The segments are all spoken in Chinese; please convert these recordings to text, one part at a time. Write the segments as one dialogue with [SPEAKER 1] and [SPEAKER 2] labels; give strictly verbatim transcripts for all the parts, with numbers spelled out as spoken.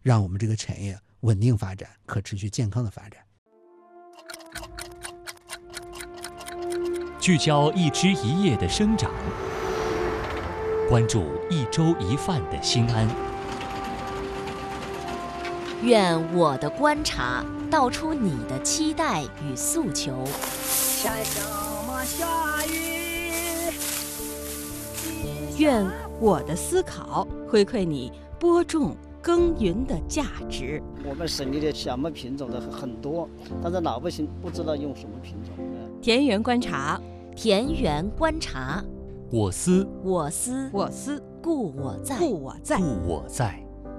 [SPEAKER 1] 让我们这个产业稳定发展、可持续健康的发展。
[SPEAKER 2] 聚焦一枝一叶的生长，关注一粥一饭的心安。
[SPEAKER 3] 愿我的观察道出你的期待与诉求。
[SPEAKER 4] 下什么下雨？
[SPEAKER 5] 愿我的思考回馈你播种耕耘的价值。
[SPEAKER 6] 我们省里的小麦品种的很多，但是老百姓不知道用什么品种。
[SPEAKER 5] 田园观察，
[SPEAKER 3] 田园观察，
[SPEAKER 2] 我思
[SPEAKER 3] 我思
[SPEAKER 5] 我思
[SPEAKER 3] 故我在，
[SPEAKER 5] 故我在，
[SPEAKER 2] 故我在。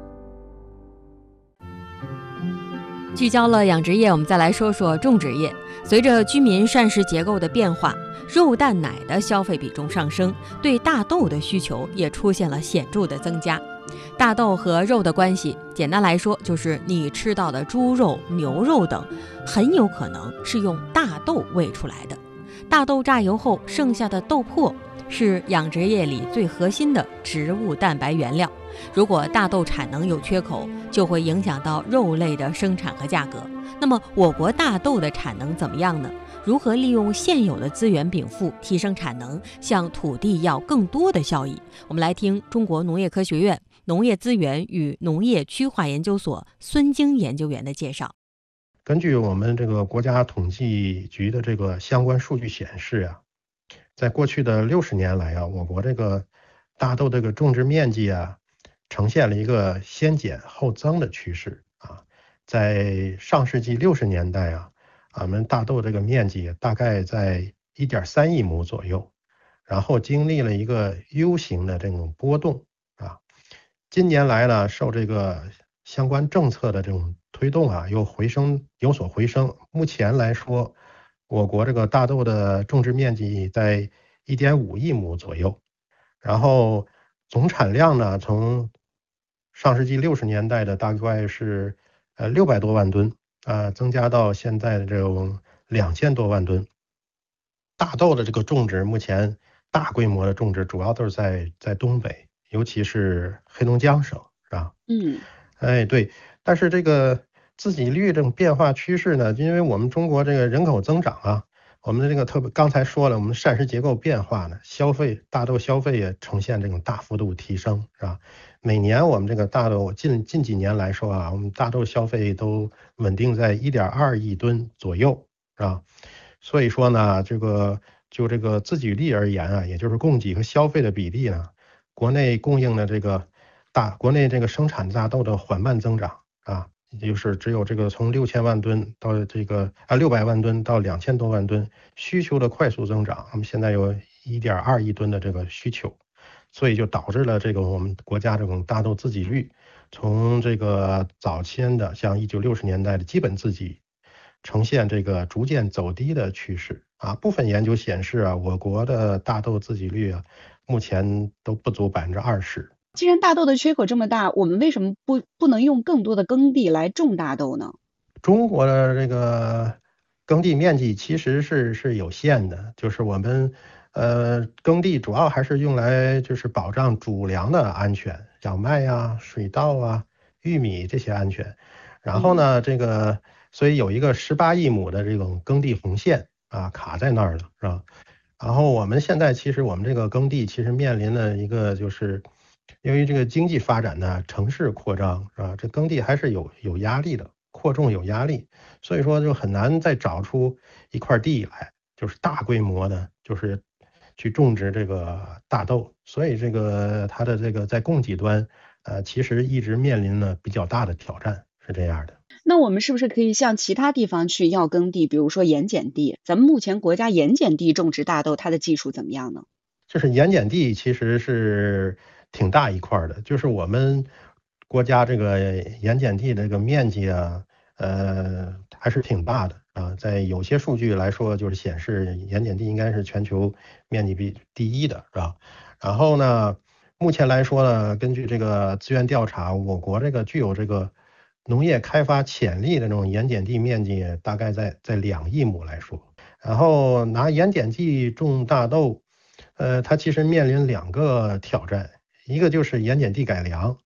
[SPEAKER 7] 聚焦了养殖业，我们再来说说种植业。随着居民膳食结构的变化，肉蛋奶的消费比重上升，对大豆的需求也出现了显著的增加。大豆和肉的关系，简单来说就是你吃到的猪肉、牛肉等，很有可能是用大豆喂出来的。大豆榨油后剩下的豆粕是养殖业里最核心的植物蛋白原料。如果大豆产能有缺口，就会影响到肉类的生产和价格。那么我国大豆的产能怎么样呢？如何利用现有的资源禀赋，提升产能，向土地要更多的效益？我们来听中国农业科学院农业资源与农业区划研究所孙晶研究员的介绍。
[SPEAKER 8] 根据我们这个国家统计局的这个相关数据显示啊，在过去的六十年来啊，我国这个大豆这个种植面积啊，呈现了一个先减后增的趋势啊。在上世纪六十年代啊，我们大豆这个面积大概在 一点三亿亩左右，然后经历了一个 U 型的这种波动啊。近年来呢，受这个相关政策的这种推动啊，又回升有所回升。目前来说，我国这个大豆的种植面积在 一点五亿亩左右，然后总产量呢，从上世纪六十年代的大概是呃六百多万吨啊、呃，增加到现在的这种两千多万吨。大豆的这个种植，目前大规模的种植主要都是在在东北，尤其是黑龙江省，是吧？
[SPEAKER 5] 嗯，
[SPEAKER 8] 哎，对。但是这个自给率这种变化趋势呢，因为我们中国这个人口增长啊，我们的这个特别刚才说了，我们膳食结构变化呢，消费大豆消费也呈现这种大幅度提升，是吧？每年我们这个大豆近近几年来说啊，我们大豆消费都稳定在 一点二亿吨左右，是吧？所以说呢，这个就这个自给率而言啊，也就是供给和消费的比例呢，国内供应的这个大国内这个生产大豆的缓慢增长啊，也就是只有这个从六千万吨到这个啊六百万吨到两千多万吨，需求的快速增长，我们现在有 一点二亿吨的这个需求，所以就导致了这个我们国家这种大豆自给率从这个早先的像一九六十年代的基本自给，呈现这个逐渐走低的趋势啊。部分研究显示啊，我国的大豆自给率啊，目前都不足百分之二十。
[SPEAKER 9] 既然大豆的缺口这么大，我们为什么不不能用更多的耕地来种大豆呢？
[SPEAKER 8] 中国的这个耕地面积其实是是有限的，就是我们呃耕地主要还是用来就是保障主粮的安全，小麦呀、水稻啊、玉米这些安全。然后呢，这个所以有一个十八亿亩的这种耕地红线啊卡在那儿了，是吧？然后我们现在其实我们这个耕地其实面临了一个就是由于这个经济发展呢，城市扩张，是吧？这耕地还是有有压力的，扩种有压力，所以说就很难再找出一块地来，就是大规模的，就是去种植这个大豆。所以这个它的这个在供给端，呃，其实一直面临了比较大的挑战，是这样的。
[SPEAKER 9] 那我们是不是可以向其他地方去要耕地，比如说盐碱地？咱们目前国家盐碱地种植大豆，它的技术怎么样呢？
[SPEAKER 8] 就是盐碱地其实是挺大一块的，就是我们国家这个盐碱地这个面积啊，呃，还是挺大的啊。在有些数据来说，就是显示盐碱地应该是全球面积比第一的，是吧？然后呢，目前来说呢，根据这个资源调查，我国这个具有这个农业开发潜力的这种盐碱地面积大概在在两亿亩来说，然后拿盐碱地种大豆，呃，它其实面临两个挑战，一个就是盐碱地改良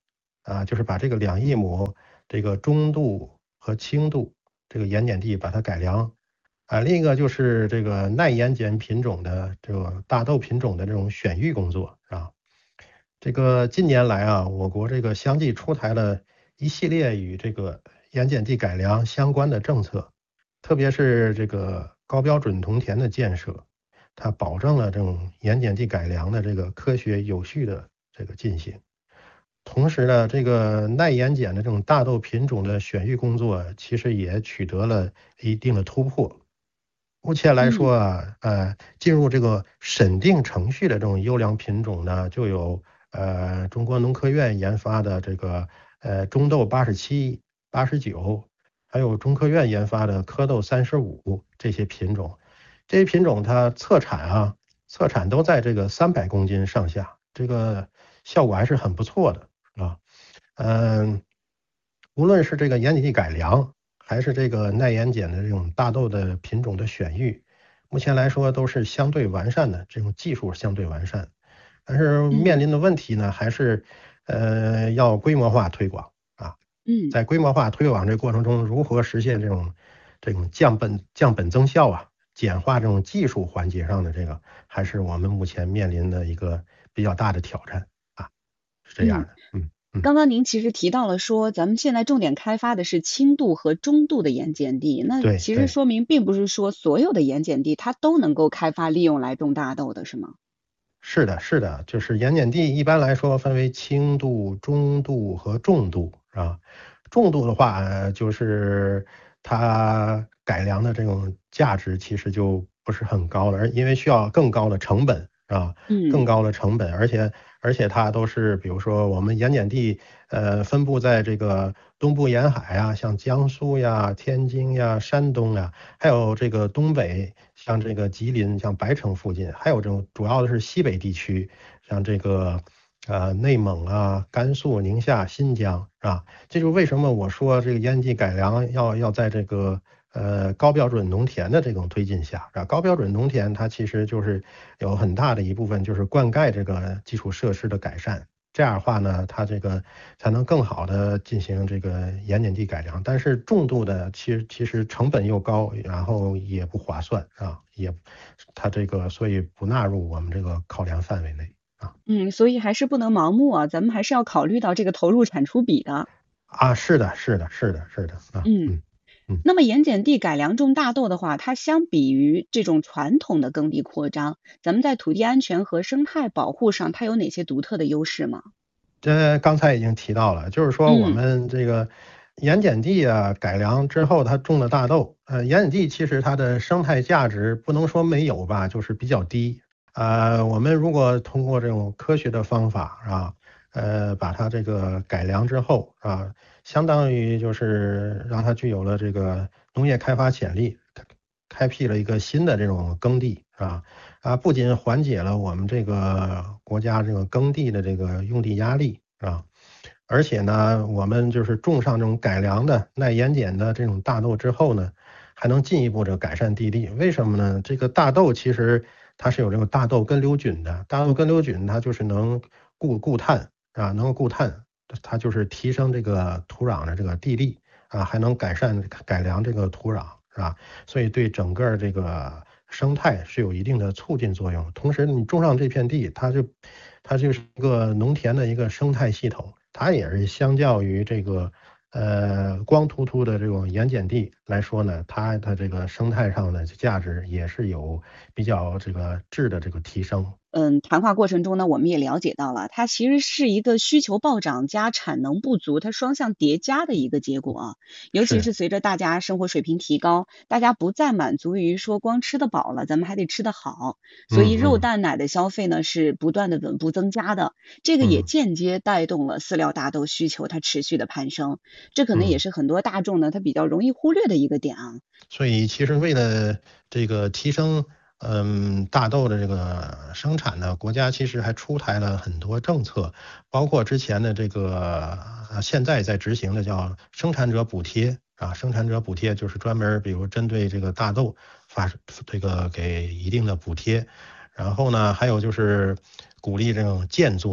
[SPEAKER 8] 啊，就是把这个两亿亩这个中度和轻度这个盐碱地把它改良。啊，另一个就是这个耐盐碱品种的这个大豆品种的这种选育工作啊。这个近年来啊，我国这个相继出台了一系列与这个盐碱地改良相关的政策，特别是这个高标准农田的建设，它保证了这种盐碱地改良的这个科学有序的这个进行。同时呢，这个耐盐碱的这种大豆品种的选育工作，其实也取得了一定的突破。目前来说啊，呃，进入这个审定程序的这种优良品种呢，就有呃中国农科院研发的这个呃中豆八十七、八十九，还有中科院研发的蝌豆三十五这些品种。这些品种它测产啊，测产都在这个三百公斤上下，这个效果还是很不错的啊。嗯，无论是这个盐碱地改良，还是这个耐盐碱的这种大豆的品种的选育，目前来说都是相对完善的，这种技术相对完善。但是面临的问题呢，还是呃要规模化推广啊。
[SPEAKER 9] 嗯，
[SPEAKER 8] 在规模化推广这个过程中，如何实现这种这种降本降本增效啊，简化这种技术环节上的这个，还是我们目前面临的一个比较大的挑战啊，是这样的。嗯。
[SPEAKER 9] 刚刚您其实提到了说，咱们现在重点开发的是轻度和中度的盐碱地，那
[SPEAKER 8] 对对
[SPEAKER 9] 其实说明并不是说所有的盐碱地它都能够开发利用来种大豆的，是吗？
[SPEAKER 8] 是的，是的，就是盐碱地一般来说分为轻度、中度和重度啊。重度的话，呃就是它改良的这种价值其实就不是很高了，而因为需要更高的成本啊，
[SPEAKER 9] 嗯，
[SPEAKER 8] 更高的成本，而且而且它都是比如说我们盐碱地呃分布在这个东部沿海啊，像江苏呀、天津呀、山东呀，还有这个东北，像这个吉林、像白城附近，还有这种主要的是西北地区，像这个呃内蒙啊、甘肃、宁夏、新疆啊。这就是为什么我说这个盐碱地改良要要在这个呃高标准农田的这种推进下啊。高标准农田它其实就是有很大的一部分就是灌溉这个基础设施的改善，这样的话呢，它这个才能更好的进行这个盐碱地改良。但是重度的其实其实成本又高，然后也不划算啊，也它这个所以不纳入我们这个考量范围内啊。
[SPEAKER 9] 嗯，所以还是不能盲目啊，咱们还是要考虑到这个投入产出比的。
[SPEAKER 8] 啊，是的，是的，是的，是的啊。
[SPEAKER 9] 嗯。
[SPEAKER 8] 嗯，
[SPEAKER 9] 那么盐碱地改良种大豆的话，它相比于这种传统的耕地扩张，咱们在土地安全和生态保护上，它有哪些独特的优势吗？
[SPEAKER 8] 这刚才已经提到了，就是说我们这个盐碱地啊改良之后，它种的大豆，呃，盐碱地其实它的生态价值不能说没有吧，就是比较低。呃，我们如果通过这种科学的方法啊，呃，把它这个改良之后啊，相当于就是让它具有了这个农业开发潜力，开辟了一个新的这种耕地啊啊，不仅缓解了我们这个国家这个耕地的这个用地压力啊，而且呢，我们就是种上这种改良的耐盐碱的这种大豆之后呢，还能进一步的改善地力。为什么呢？这个大豆其实它是有这个大豆根瘤菌的，大豆根瘤菌它就是能固固碳啊，能够固碳，它就是提升这个土壤的这个地力啊，还能改善改良这个土壤，是吧？所以对整个这个生态是有一定的促进作用。同时，你种上这片地，它就它就是一个农田的一个生态系统，它也是相较于这个呃光秃秃的这种盐碱地来说呢，它的这个生态上的价值也是有比较这个质的这个提升。
[SPEAKER 9] 嗯，谈话过程中呢，我们也了解到了，它其实是一个需求暴涨加产能不足，它双向叠加的一个结果啊。尤其是随着大家生活水平提高，大家不再满足于说光吃得饱了，咱们还得吃得好，所以肉蛋奶的消费呢是不断的稳步增加的，这个也间接带动了饲料大豆需求它持续的攀升，这可能也是很多大众呢它比较容易忽略的一个点啊。
[SPEAKER 8] 所以其实为了这个提升嗯，大豆的这个生产呢，国家其实还出台了很多政策，包括之前的这个，呃，现在在执行的叫生产者补贴啊，生产者补贴就是专门比如针对这个大豆发这个给一定的补贴，然后呢，还有就是鼓励这种间作，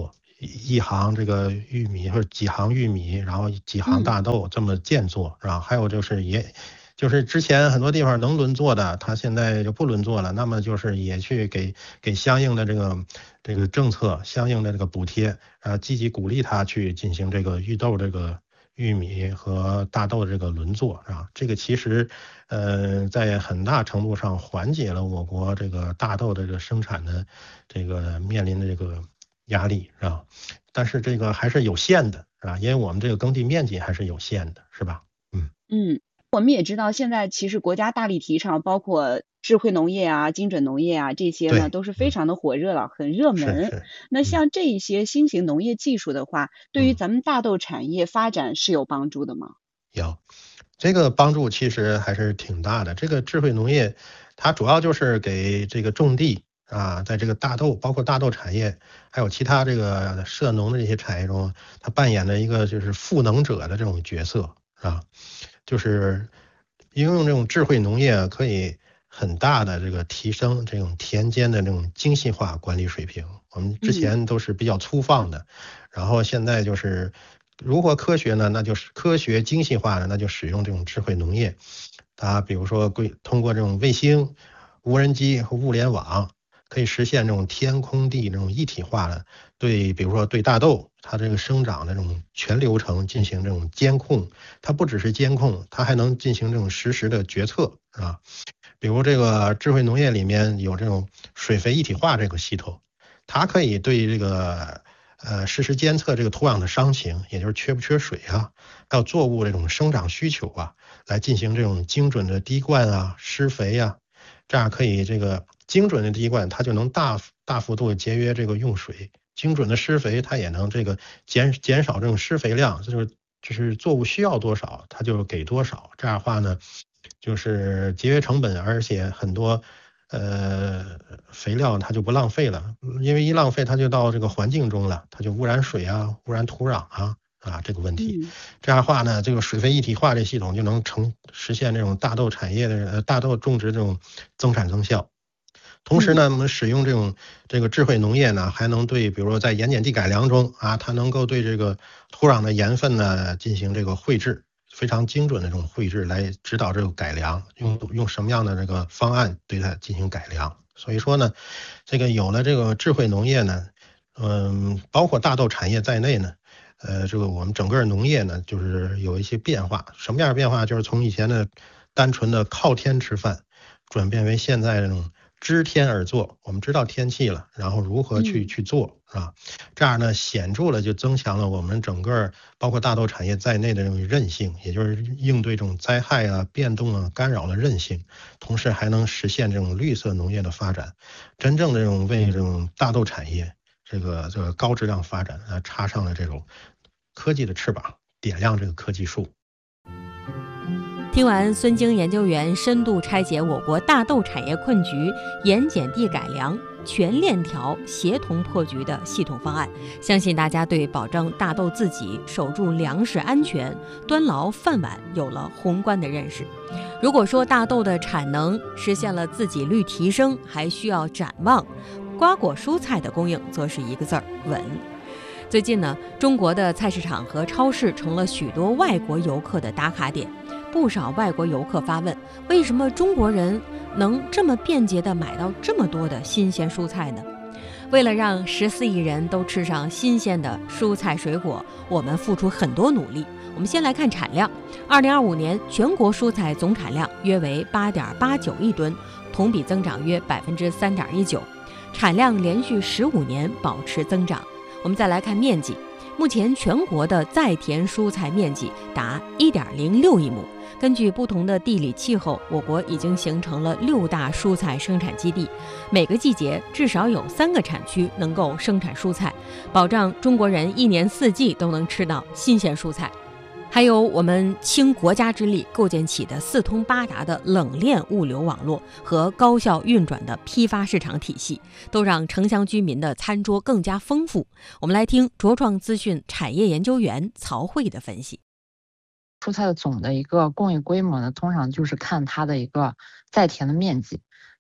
[SPEAKER 8] 一行这个玉米或者几行玉米，然后几行大豆这么间作，是吧？还有就是也。就是之前很多地方能轮作的，它现在就不轮作了，那么就是也去给给相应的这个这个政策、相应的这个补贴，啊，积极鼓励它去进行这个玉豆这个玉米和大豆的这个轮作，啊，这个其实呃在很大程度上缓解了我国这个大豆的这个生产的这个面临的这个压力，是吧？但是这个还是有限的，是吧？因为我们这个耕地面积还是有限的，是吧？嗯
[SPEAKER 9] 嗯。我们也知道，现在其实国家大力提倡，包括智慧农业啊、精准农业啊这些呢，都是非常的火热了，很热门。那像这一些新型农业技术的话，对于咱们大豆产业发展是有帮助的吗？
[SPEAKER 8] 有，这个帮助其实还是挺大的。这个智慧农业，它主要就是给这个种地啊，在这个大豆，包括大豆产业，还有其他这个涉农的这些产业中，它扮演的一个就是赋能者的这种角色啊。就是应用这种智慧农业，可以很大的这个提升这种田间的这种精细化管理水平。我们之前都是比较粗放的，然后现在就是如何科学呢？那就是科学精细化的，那就使用这种智慧农业。它比如说通过这种卫星、无人机和物联网，可以实现这种天空地这种一体化的，对，比如说对大豆它这个生长的这种全流程进行这种监控。它不只是监控，它还能进行这种实时的决策，啊，比如这个智慧农业里面有这种水肥一体化这个系统，它可以对这个呃实时监测这个土壤的伤情，也就是缺不缺水啊，还有作物这种生长需求啊，来进行这种精准的滴灌啊、施肥啊，这样可以这个精准的滴灌，它就能大大幅度节约这个用水；精准的施肥，它也能这个减减少这种施肥量，就是就是作物需要多少，它就给多少。这样的话呢，就是节约成本，而且很多呃肥料它就不浪费了，因为一浪费它就到这个环境中了，它就污染水啊、污染土壤啊啊这个问题。这样的话呢，这个水肥一体化这系统就能成实现这种大豆产业的大豆种植这种增产增效。同时呢，我们使用这种这个智慧农业呢，还能对比如说在盐碱地改良中啊，它能够对这个土壤的盐分呢进行这个绘制，非常精准的这种绘制来指导这个改良，用用什么样的这个方案对它进行改良。所以说呢，这个有了这个智慧农业呢，嗯，包括大豆产业在内呢，呃，这个我们整个农业呢，就是有一些变化。什么样的变化？就是从以前的单纯的靠天吃饭，转变为现在这种知天而作。我们知道天气了，然后如何去去做，是吧？这样呢，显著了就增强了我们整个包括大豆产业在内的这种韧性，也就是应对这种灾害啊、变动啊、干扰的韧性，同时还能实现这种绿色农业的发展，真正的这种为这种大豆产业这个这个高质量发展啊插上了这种科技的翅膀，点亮这个科技树。
[SPEAKER 7] 听完孙京研究员深度拆解我国大豆产业困局、盐碱地改良、全链条协同破局的系统方案，相信大家对保证大豆自给、守住粮食安全、端牢饭碗有了宏观的认识。如果说大豆的产能实现了自给率提升，还需要展望，瓜果蔬菜的供应则是一个字儿稳。最近呢，中国的菜市场和超市成了许多外国游客的打卡点。不少外国游客发问，为什么中国人能这么便捷地买到这么多的新鲜蔬菜呢？为了让十四亿人都吃上新鲜的蔬菜水果，我们付出很多努力。我们先来看产量，二零二五年全国蔬菜总产量约为八点八九亿吨，同比增长约百分之三点一九，产量连续十五年保持增长。我们再来看面积，目前全国的在田蔬菜面积达一点零六亿亩。根据不同的地理气候，我国已经形成了六大蔬菜生产基地，每个季节至少有三个产区能够生产蔬菜，保障中国人一年四季都能吃到新鲜蔬菜。还有我们倾国家之力构建起的四通八达的冷链物流网络和高效运转的批发市场体系，都让城乡居民的餐桌更加丰富。我们来听茁创资讯产业研究员曹慧的分析。
[SPEAKER 10] 蔬菜的总的一个供应规模呢，通常就是看它的一个在田的面积。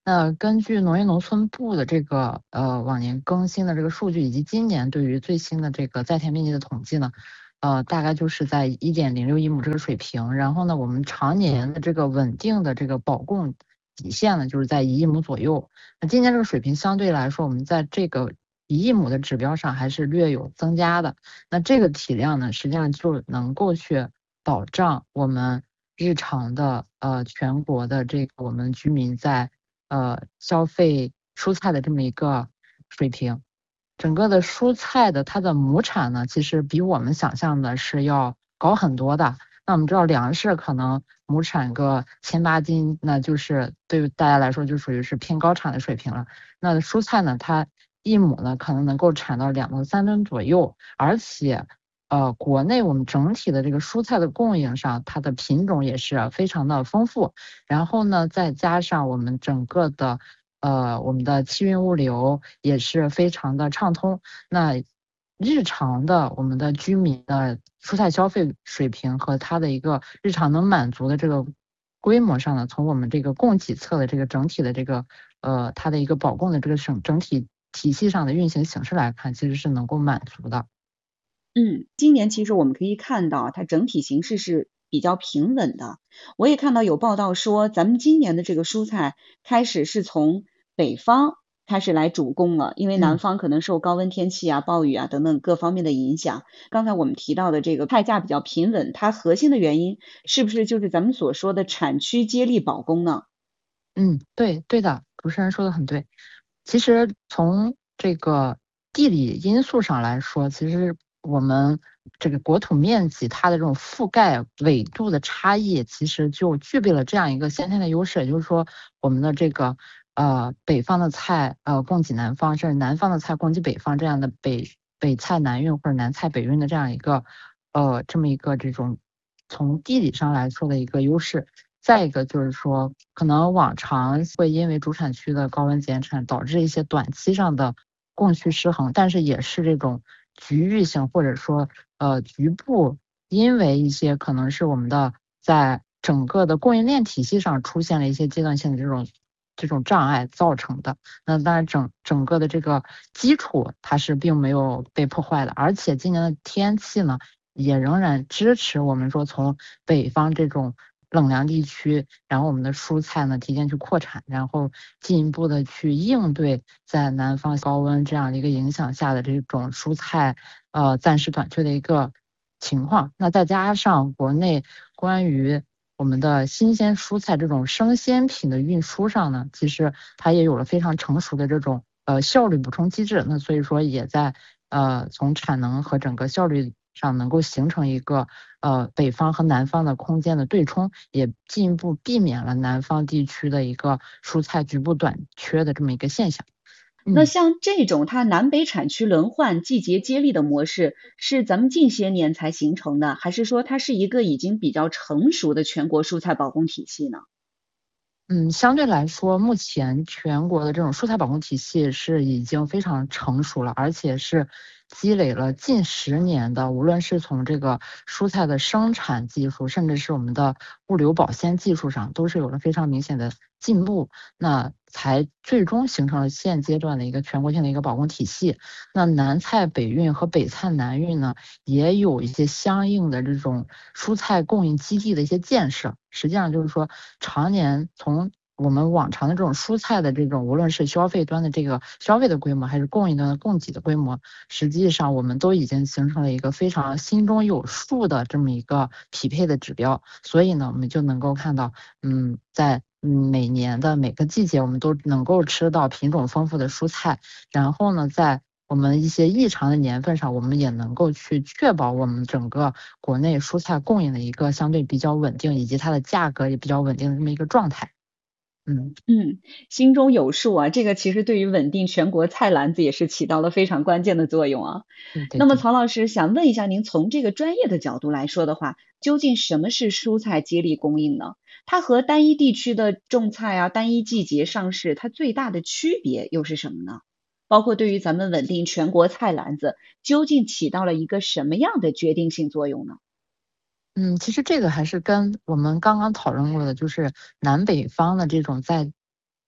[SPEAKER 10] 那根据农业农村部的这个呃往年更新的这个数据，以及今年对于最新的这个在田面积的统计呢，呃，大概就是在一点零六亿亩这个水平。然后呢，我们常年的这个稳定的这个保供底线呢，就是在一亿亩左右。那今年这个水平相对来说，我们在这个一亿亩的指标上还是略有增加的。那这个体量呢，实际上就能够去保障我们日常的呃全国的这个我们居民在呃消费蔬菜的这么一个水平。整个的蔬菜的它的亩产呢，其实比我们想象的是要高很多的。那我们知道粮食可能亩产个千八斤，那就是对于大家来说就属于是偏高产的水平了。那蔬菜呢，它一亩呢可能能够产到两到三吨左右，而且呃国内我们整体的这个蔬菜的供应上，它的品种也是非常的丰富。然后呢，再加上我们整个的呃，我们的气运物流也是非常的畅通。那日常的我们的居民的蔬菜消费水平和它的一个日常能满足的这个规模上呢，从我们这个供给侧的这个整体的这个呃它的一个保供的这个整整体体系上的运行形式来看，其实是能够满足的。
[SPEAKER 9] 嗯，今年其实我们可以看到它整体形势是比较平稳的。我也看到有报道说，咱们今年的这个蔬菜开始是从北方开始来主供了，因为南方可能受高温天气啊、暴雨啊等等各方面的影响。刚才我们提到的这个菜价比较平稳，它核心的原因是不是就是咱们所说的产区接力保供呢？
[SPEAKER 10] 嗯，对对的，主持人说的很对。其实从这个地理因素上来说，其实我们这个国土面积它的这种覆盖纬度的差异，其实就具备了这样一个先天的优势，也就是说我们的这个呃北方的菜呃供给南方，甚至南方的菜供给北方，这样的北北菜南运或者南菜北运的这样一个呃这么一个这种从地理上来说的一个优势。再一个就是说，可能往常会因为主产区的高温减产导致一些短期上的供需失衡，但是也是这种局域性或者说呃局部，因为一些可能是我们的在整个的供应链体系上出现了一些阶段性的这种这种障碍造成的。那当然整整个的这个基础它是并没有被破坏的，而且今年的天气呢也仍然支持我们说从北方这种冷凉地区，然后我们的蔬菜呢提前去扩产，然后进一步的去应对在南方高温这样的一个影响下的这种蔬菜呃暂时短缺的一个情况。那再加上国内关于我们的新鲜蔬菜这种生鲜品的运输上呢，其实它也有了非常成熟的这种呃效率补充机制，那所以说也在呃从产能和整个效率上能够形成一个呃北方和南方的空间的对冲，也进一步避免了南方地区的一个蔬菜局部短缺的这么一个现象。
[SPEAKER 9] 那像这种它南北产区轮换、季节接力的模式，是咱们近些年才形成的，还是说它是一个已经比较成熟的全国蔬菜保供体系呢？
[SPEAKER 10] 嗯，相对来说，目前全国的这种蔬菜保供体系是已经非常成熟了，而且是积累了近十年的，无论是从这个蔬菜的生产技术，甚至是我们的物流保鲜技术上，都是有了非常明显的进步，那才最终形成了现阶段的一个全国性的一个保供体系。那南菜北运和北菜南运呢，也有一些相应的这种蔬菜供应基地的一些建设。实际上就是说，常年从我们往常的这种蔬菜的这种，无论是消费端的这个消费的规模，还是供应端的供给的规模，实际上我们都已经形成了一个非常心中有数的这么一个匹配的指标。所以呢，我们就能够看到，嗯，在嗯每年的每个季节，我们都能够吃到品种丰富的蔬菜。然后呢，在我们一些异常的年份上，我们也能够去确保我们整个国内蔬菜供应的一个相对比较稳定，以及它的价格也比较稳定的这么一个状态。嗯
[SPEAKER 9] 嗯，心中有数啊，这个其实对于稳定全国菜篮子也是起到了非常关键的作用啊。
[SPEAKER 10] 对对
[SPEAKER 9] 那么曹老师想问一下，您从这个专业的角度来说的话，究竟什么是蔬菜接力供应呢？它和单一地区的种菜啊、单一季节上市，它最大的区别又是什么呢？包括对于咱们稳定全国菜篮子，究竟起到了一个什么样的决定性作用呢？
[SPEAKER 10] 嗯，其实这个还是跟我们刚刚讨论过的，就是南北方的这种在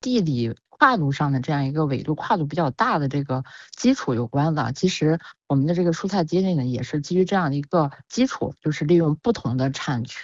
[SPEAKER 10] 地理跨度上的这样一个纬度跨度比较大的这个基础有关的。其实我们的这个蔬菜基地呢，也是基于这样的一个基础，就是利用不同的产区